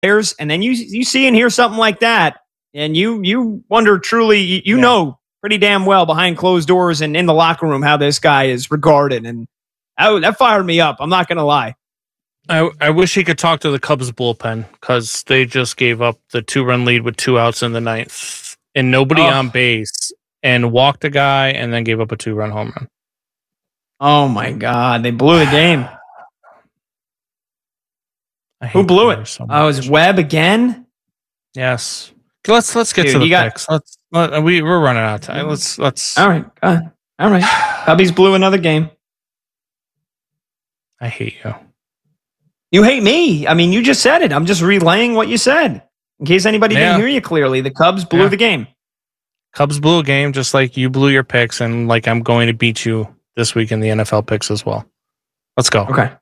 players, and then you see and hear something like that, and you wonder truly, you know pretty damn well behind closed doors and in the locker room how this guy is regarded, and that fired me up. I'm not going to lie. I wish he could talk to the Cubs bullpen because they just gave up the 2-run lead with 2 outs in the 9th and nobody on base and walked a guy and then gave up a 2-run home run. Oh my God. They blew the game. Who blew it? So it was Webb again? Yes. Let's get to the picks. We're running out of time. Let's. All right. All right. Cubbies blew another game. I hate you. You hate me. I mean, you just said it. I'm just relaying what you said. In case anybody didn't hear you clearly, the Cubs blew the game. Cubs blew a game just like you blew your picks, and like I'm going to beat you this week in the NFL picks as well. Let's go. Okay.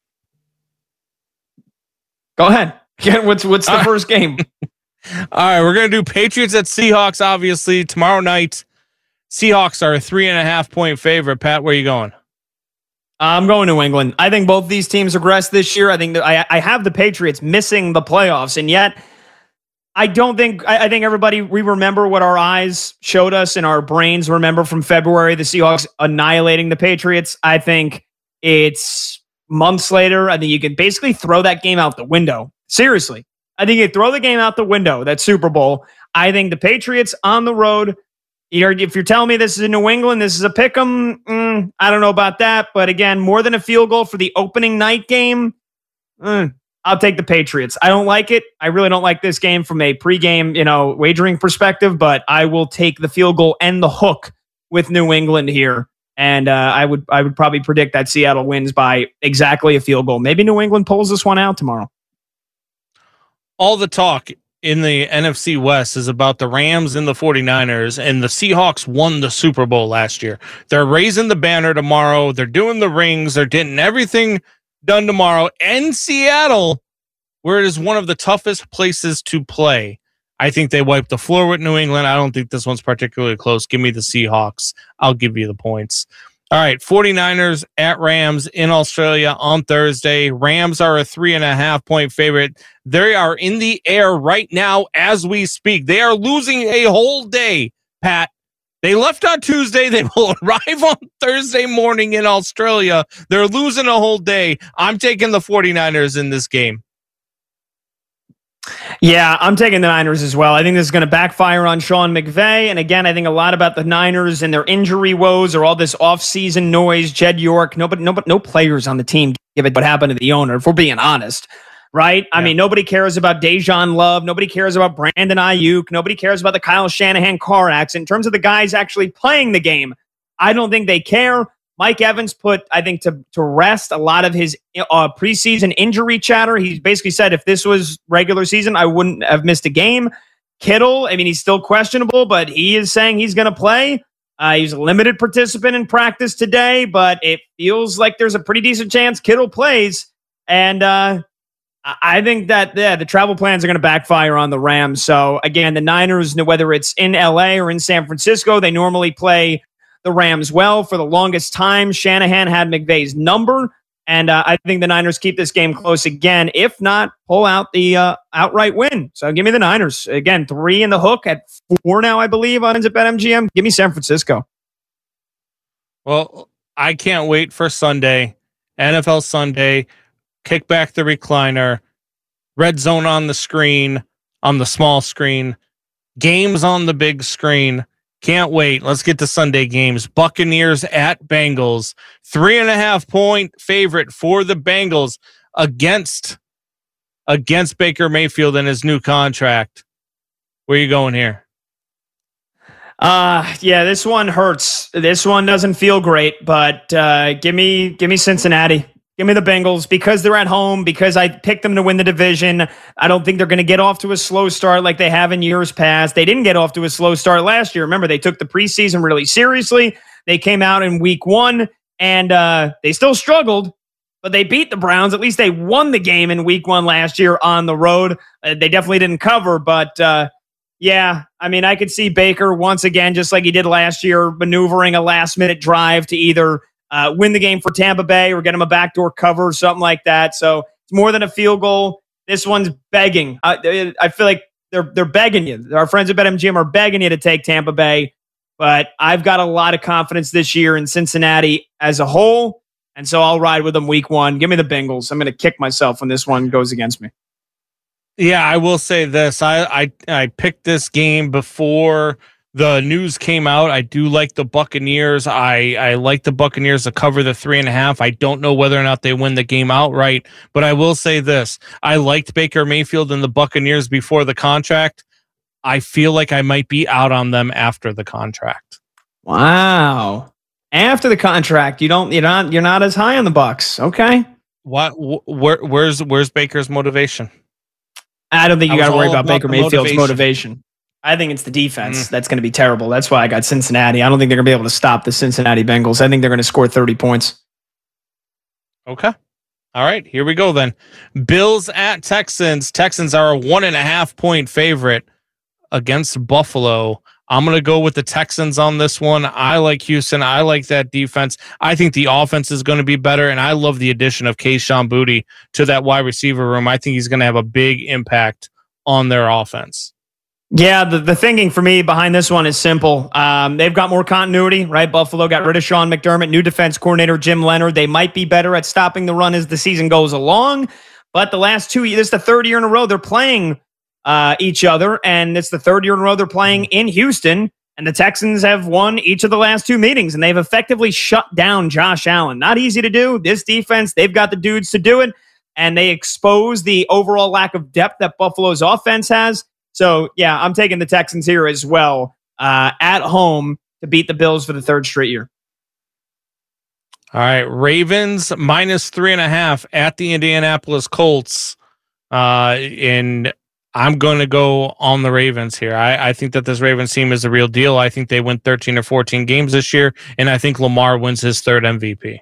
Go ahead. What's the first game? All right, we're going to do Patriots at Seahawks, obviously, tomorrow night. Seahawks are a 3.5-point favorite. Pat, where are you going? I'm going New England. I think both these teams regress this year. I think I have the Patriots missing the playoffs, and yet I think everybody, we remember what our eyes showed us and our brains remember from February, the Seahawks annihilating the Patriots. I think it's months later. I think you can basically throw that game out the window. Seriously. I think you throw the game out the window, that Super Bowl. I think the Patriots on the road, if you're telling me this is in New England, this is a pick 'em, I don't know about that. But again, more than a field goal for the opening night game, I'll take the Patriots. I don't like it. I really don't like this game from a pregame, wagering perspective, but I will take the field goal and the hook with New England here. And I would probably predict that Seattle wins by exactly a field goal. Maybe New England pulls this one out tomorrow. All the talk in the NFC West is about the Rams and the 49ers, and the Seahawks won the Super Bowl last year. They're raising the banner tomorrow. They're doing the rings. They're getting everything done tomorrow. And Seattle, where it is one of the toughest places to play. I think they wiped the floor with New England. I don't think this one's particularly close. Give me the Seahawks. I'll give you the points. All right, 49ers at Rams in Australia on Thursday. Rams are a 3.5-point favorite. They are in the air right now as we speak. They are losing a whole day, Pat. They left on Tuesday. They will arrive on Thursday morning in Australia. They're losing a whole day. I'm taking the 49ers in this game. Yeah, I'm taking the Niners as well. I think this is going to backfire on Sean McVay. And again, I think a lot about the Niners and their injury woes or all this offseason noise. Jed York, no players on the team give it what happened to the owner, if we're being honest. Right? Yeah. I mean, nobody cares about Dejan Love. Nobody cares about Brandon Ayuk. Nobody cares about the Kyle Shanahan car accident. In terms of the guys actually playing the game, I don't think they care. Mike Evans put, I think, to rest a lot of his preseason injury chatter. He basically said, if this was regular season, I wouldn't have missed a game. Kittle, I mean, he's still questionable, but he is saying he's going to play. He's a limited participant in practice today, but it feels like there's a pretty decent chance Kittle plays. And I think that the travel plans are going to backfire on the Rams. So, again, the Niners, whether it's in LA or in San Francisco, they normally play the Rams well. For the longest time, Shanahan had McVay's number, and I think the Niners keep this game close again. If not, pull out the outright win. So give me the Niners. Again, 3 in the hook at 4 now, I believe, on BetMGM. Give me San Francisco. Well, I can't wait for Sunday, NFL Sunday. Kick back the recliner, red zone on the screen, on the small screen, games on the big screen. Can't wait. Let's get to Sunday games. Buccaneers at Bengals. 3.5-point favorite for the Bengals against Baker Mayfield and his new contract. Where are you going here? Yeah, this one hurts. This one doesn't feel great, but give me Cincinnati. Give me the Bengals because they're at home, because I picked them to win the division. I don't think they're going to get off to a slow start like they have in years past. They didn't get off to a slow start last year. Remember, they took the preseason really seriously. They came out in week 1, and they still struggled, but they beat the Browns. At least they won the game in week 1 last year on the road. They definitely didn't cover, but yeah, I mean, I could see Baker once again, just like he did last year, maneuvering a last-minute drive to either win the game for Tampa Bay or get him a backdoor cover or something like that. So it's more than a field goal. This one's begging. I feel like they're begging you. Our friends at BetMGM are begging you to take Tampa Bay, but I've got a lot of confidence this year in Cincinnati as a whole, and so I'll ride with them week one. Give me the Bengals. I'm going to kick myself when this one goes against me. Yeah, I will say this. I picked this game before the news came out. I do like the Buccaneers. I like the Buccaneers to cover the 3.5. I don't know whether or not they win the game outright, but I will say this. I liked Baker Mayfield and the Buccaneers before the contract. I feel like I might be out on them after the contract. Wow. After the contract, you're not as high on the Bucs. Okay. Where's Baker's motivation? I don't think you got to worry about Baker Mayfield's motivation. I think it's the defense that's going to be terrible. That's why I got Cincinnati. I don't think they're going to be able to stop the Cincinnati Bengals. I think they're going to score 30 points. Okay. All right, here we go then. Bills at Texans. Texans are a 1.5 point favorite against Buffalo. I'm going to go with the Texans on this one. I like Houston. I like that defense. I think the offense is going to be better, and I love the addition of Kayshon Boutte to that wide receiver room. I think he's going to have a big impact on their offense. Yeah, the thinking for me behind this one is simple. They've got more continuity, right? Buffalo got rid of Sean McDermott, new defense coordinator Jim Leonard. They might be better at stopping the run as the season goes along, but the last 2 years, this is the third year in a row they're playing each other, and it's the third year in a row they're playing in Houston, and the Texans have won each of the last 2 meetings, and they've effectively shut down Josh Allen. Not easy to do. This defense, they've got the dudes to do it, and they expose the overall lack of depth that Buffalo's offense has. So, yeah, I'm taking the Texans here as well at home to beat the Bills for the third straight year. All right, Ravens -3.5 at the Indianapolis Colts, and I'm going to go on the Ravens here. I think that this Ravens team is the real deal. I think they win 13 or 14 games this year, and I think Lamar wins his third MVP.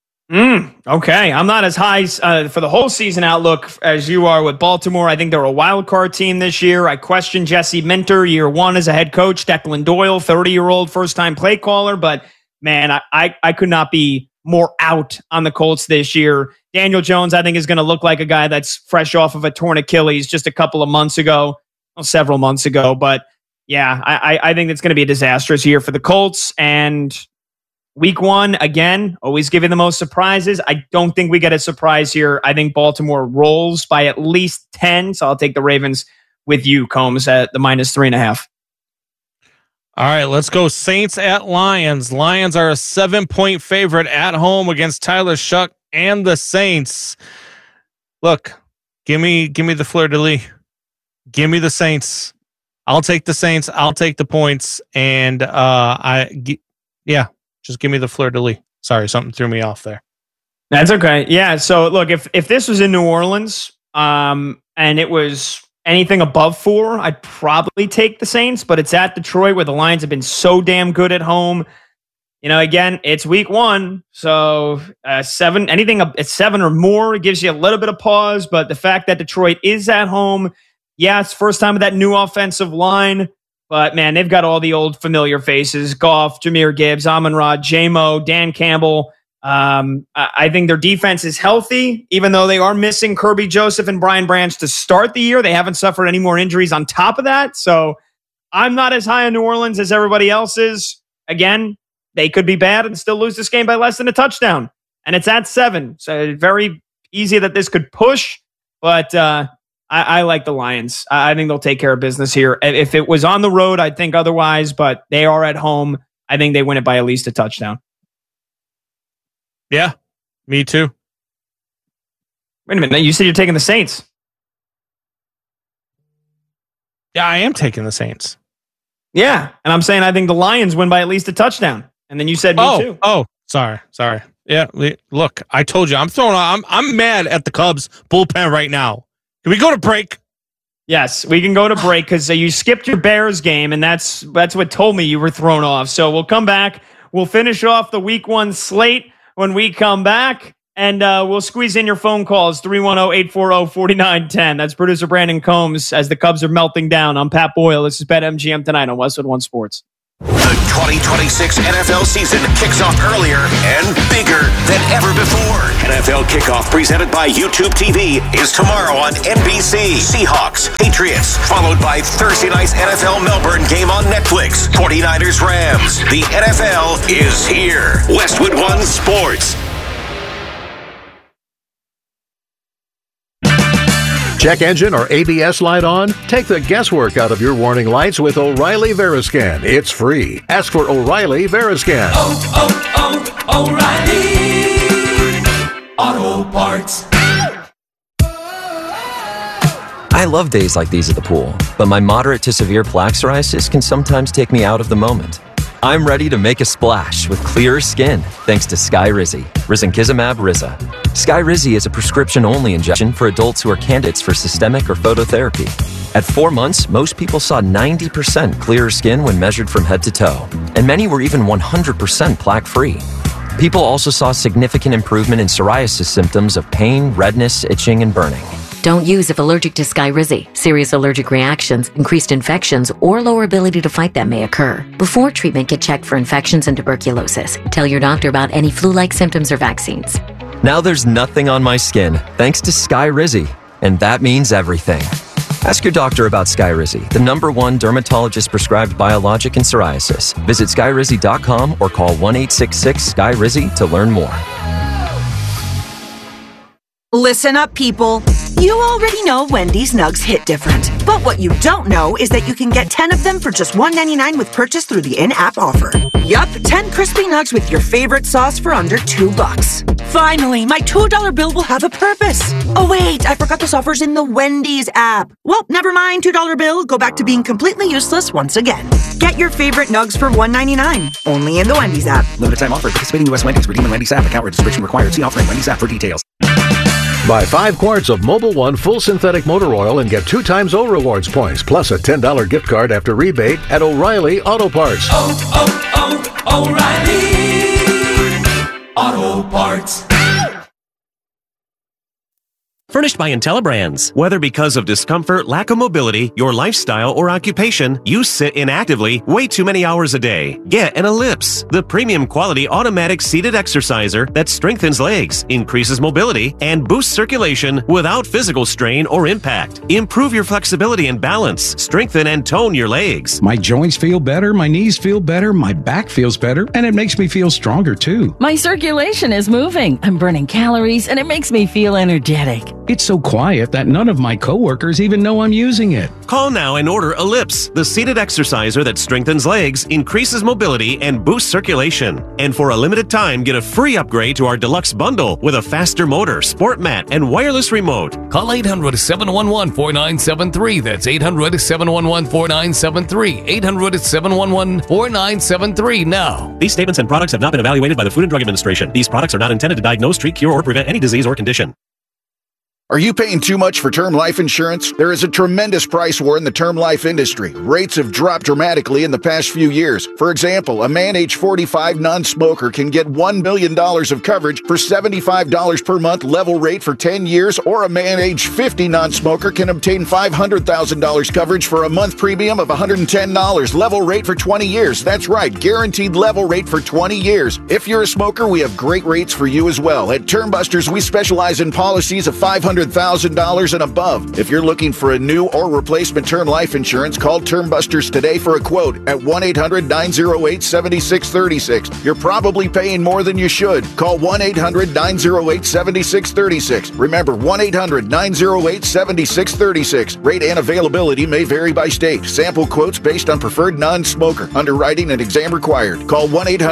Okay. I'm not as high for the whole season outlook as you are with Baltimore. I think they're a wild card team this year. I question Jesse Minter, year one as a head coach. Declan Doyle, 30-year-old first-time play caller. But, man, I could not be more out on the Colts this year. Daniel Jones, I think, is going to look like a guy that's fresh off of a torn Achilles just a couple of months ago, several months ago. But, yeah, I think it's going to be a disastrous year for the Colts. And week one, again, always giving the most surprises. I don't think we get a surprise here. I think Baltimore rolls by at least 10. So I'll take the Ravens with you, Combs, at the -3.5. All right, let's go Saints at Lions. Lions are a 7-point favorite at home against Tyler Shuck and the Saints. Look, give me the fleur-de-lis. Give me the Saints. I'll take the Saints. I'll take the points. And just give me the fleur-de-lis. Sorry, something threw me off there. That's okay. Yeah, so look, if this was in New Orleans and it was anything above 4, I'd probably take the Saints, but it's at Detroit where the Lions have been so damn good at home. You know, again, it's week one, so 7, anything at 7 or more gives you a little bit of pause, but the fact that Detroit is at home, yeah, it's first time with that new offensive line. But, man, they've got all the old familiar faces. Goff, Jahmyr Gibbs, Amon-Ra, J-Mo, Dan Campbell. I think their defense is healthy, even though they are missing Kirby Joseph and Brian Branch to start the year. They haven't suffered any more injuries on top of that. So I'm not as high on New Orleans as everybody else is. Again, they could be bad and still lose this game by less than a touchdown. And it's at 7. So very easy that this could push. But I like the Lions. I think they'll take care of business here. If it was on the road, I'd think otherwise, but they are at home. I think they win it by at least a touchdown. Yeah, me too. Wait a minute. You said you're taking the Saints. Yeah, I am taking the Saints. Yeah, and I'm saying I think the Lions win by at least a touchdown. And then you said me too. Oh, sorry. Yeah, look, I told you. I'm mad at the Cubs bullpen right now. Can we go to break? Yes, we can go to break because you skipped your Bears game, and that's what told me you were thrown off. So we'll come back. We'll finish off the week 1 slate when we come back, and we'll squeeze in your phone calls, 310-840-4910. That's producer Brandon Combs as the Cubs are melting down. I'm Pat Boyle. This is BetMGM tonight on Westwood One Sports. The 2026 NFL season kicks off earlier and bigger than ever before. NFL Kickoff, presented by YouTube TV, is tomorrow on NBC. Seahawks, Patriots, followed by Thursday night's NFL Melbourne game on Netflix. 49ers, Rams. The NFL is here. Westwood One Sports. Check engine or ABS light on? Take the guesswork out of your warning lights with O'Reilly Veriscan. It's free. Ask for O'Reilly Veriscan. O'Reilly Auto Parts. I love days like these at the pool, but my moderate to severe plaque psoriasis can sometimes take me out of the moment. I'm ready to make a splash with clearer skin thanks to Skyrizi, risankizumab Riza. Skyrizi is a prescription-only injection for adults who are candidates for systemic or phototherapy. At 4 months, most people saw 90% clearer skin when measured from head to toe, and many were even 100% plaque-free. People also saw significant improvement in psoriasis symptoms of pain, redness, itching, and burning. Don't use if allergic to Skyrizi. Serious allergic reactions, increased infections, or lower ability to fight them may occur. Before treatment, get checked for infections and tuberculosis. Tell your doctor about any flu-like symptoms or vaccines. Now there's nothing on my skin thanks to Skyrizi, and that means everything. Ask your doctor about Skyrizi, the #1 dermatologist-prescribed biologic in psoriasis. Visit Skyrizi.com or call 1-866-SKYRIZI to learn more. Listen up, people. You already know Wendy's Nugs hit different. But what you don't know is that you can get 10 of them for just $1.99 with purchase through the in-app offer. Yup, 10 crispy nugs with your favorite sauce for under $2. Finally, my $2 bill will have a purpose. Oh wait, I forgot this offer's in the Wendy's app. Well, never mind, $2 bill. Go back to being completely useless once again. Get your favorite nugs for $1.99. Only in the Wendy's app. Limited time offer. Participating U.S. Wendy's. Redeem in Wendy's app. Account registration required. See offer in Wendy's app for details. Buy 5 quarts of Mobil 1 full synthetic motor oil and get 2 times O Rewards points, plus a $10 gift card after rebate at O'Reilly Auto Parts. O'Reilly Auto Parts. Furnished by IntelliBrands. Whether because of discomfort, lack of mobility, your lifestyle, or occupation, you sit inactively way too many hours a day. Get an Ellipse, the premium quality automatic seated exerciser that strengthens legs, increases mobility, and boosts circulation without physical strain or impact. Improve your flexibility and balance, strengthen and tone your legs. My joints feel better, my knees feel better, my back feels better, and it makes me feel stronger too. My circulation is moving. I'm burning calories, and it makes me feel energetic. It's so quiet that none of my coworkers even know I'm using it. Call now and order Ellipse, the seated exerciser that strengthens legs, increases mobility, and boosts circulation. And for a limited time, get a free upgrade to our deluxe bundle with a faster motor, sport mat, and wireless remote. Call 800-711-4973. That's 800-711-4973. 800-711-4973 now. These statements and products have not been evaluated by the Food and Drug Administration. These products are not intended to diagnose, treat, cure, or prevent any disease or condition. Are you paying too much for term life insurance? There is a tremendous price war in the term life industry. Rates have dropped dramatically in the past few years. For example, a man age 45 non-smoker can get $1 million of coverage for $75 per month level rate for 10 years, or a man age 50 non-smoker can obtain $500,000 coverage for a month premium of $110 level rate for 20 years. That's right, guaranteed level rate for 20 years. If you're a smoker, we have great rates for you as well. At Termbusters, we specialize in policies of $500,000 and above. If you're looking for a new or replacement term life insurance, call Termbusters today for a quote at 1-800-908-7636. You're probably paying more than you should. Call 1-800-908-7636. Remember, 1-800-908-7636. Rate and availability may vary by state. Sample quotes based on preferred non-smoker. Underwriting and exam required. Call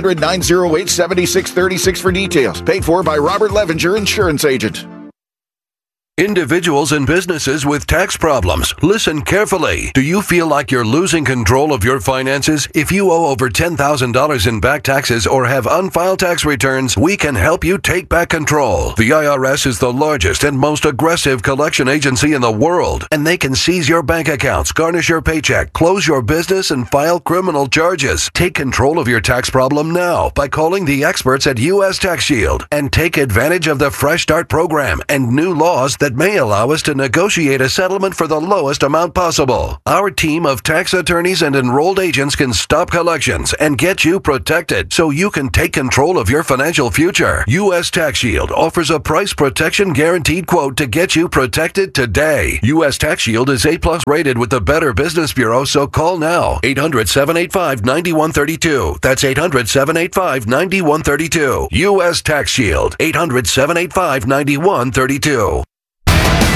1-800-908-7636 for details. Paid for by Robert Levenger, Insurance Agent. Individuals and businesses with tax problems, listen carefully. Do you feel like you're losing control of your finances? If you owe over $10,000 in back taxes or have unfiled tax returns, we can help you take back control. The IRS is the largest and most aggressive collection agency in the world, and they can seize your bank accounts, garnish your paycheck, close your business, and file criminal charges. Take control of your tax problem now by calling the experts at U.S. Tax Shield and take advantage of the Fresh Start program and new laws that that may allow us to negotiate a settlement for the lowest amount possible. Our team of tax attorneys and enrolled agents can stop collections and get you protected so you can take control of your financial future. U.S. Tax Shield offers a price protection guaranteed quote to get you protected today. U.S. Tax Shield is A+ rated with the Better Business Bureau, so call now. 800-785-9132. That's 800-785-9132. U.S. Tax Shield. 800-785-9132.